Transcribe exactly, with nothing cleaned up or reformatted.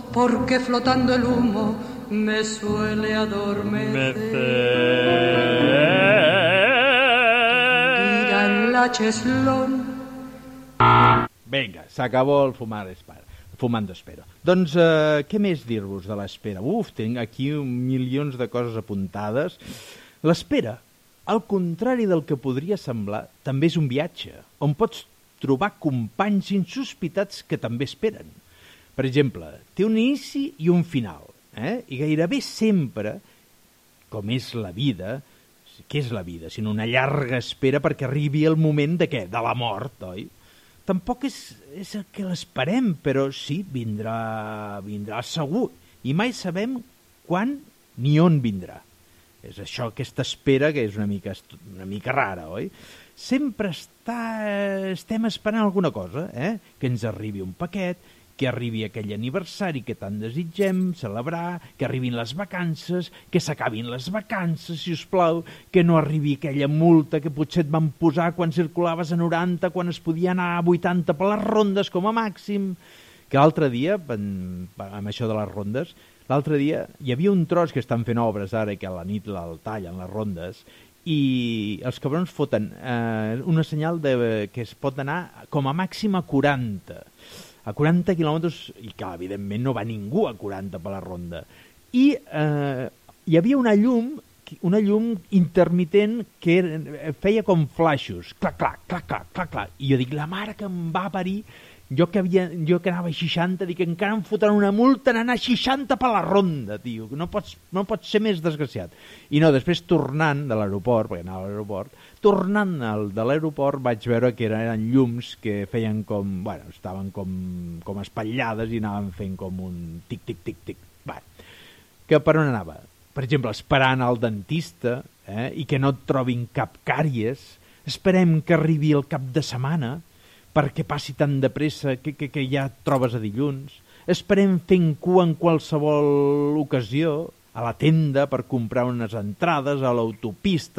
porque flotando el humo me suele adormecer. Dirán la Cheslón. Vinga, s'acabó el fumar espera. Fumando espero. Doncs eh, què més dir-vos de l'espera? Uf, tinc aquí milions de coses apuntades. L'espera, al contrari del que podria semblar, també és un viatge, on pots trobar companys insospitats que també esperen. Per exemple, té un inici i un final, eh? I gairebé sempre, com és la vida, què és la vida? Sinó una llarga espera perquè arribi el moment de què? De la mort, oi? Tampoc és, és el que l'esperem, però sí, vindrà, vindrà segur. I mai sabem quan ni on vindrà. És això, aquesta espera, que és una mica, una mica rara, oi? Sempre està, estem esperant alguna cosa, eh? Que ens arribi un paquet, que arribi aquell aniversari que tant desitgem celebrar, que arribin les vacances, que s'acabin les vacances, si us plau, que no arribi aquella multa que potser et van posar quan circulaves a noranta, quan es podia anar a vuitanta per les rondes com a màxim. Que l'altre dia, amb això de les rondes, l'altre dia hi havia un tros que estan fent obres ara, que a la nit el tallen, les rondes, i els cabrons foten eh, una senyal de, que es pot anar com a màxim a quaranta. A quaranta quilòmetres, i que evidentment no va ningú a quaranta per la ronda. I eh, hi havia una llum, una llum intermitent que feia com flaixos, clac, clac, clac, clac, clac, clac. I jo dic, la mare que em va parir, jo que, havia, jo que anava a seixanta, dic, encara em fotran una multa en anar a seixanta per la ronda, tio, no pots, no pots ser més desgraciat. I no, després tornant de l'aeroport, perquè anava a l'aeroport, tornant al, de l'aeroport vaig veure que eren llums que feien com, bueno, estaven com, com espatllades i anaven fent com un tic, tic, tic, tic. Va. Que per on anava? Per exemple, esperant al dentista, eh, i que no et trobin cap càries, esperem que arribi el cap de setmana, perquè passi tan de pressa que, que, que ja et trobes a dilluns. Esperem fent cua en qualsevol ocasió, a la tenda per comprar unes entrades, a l'autopista,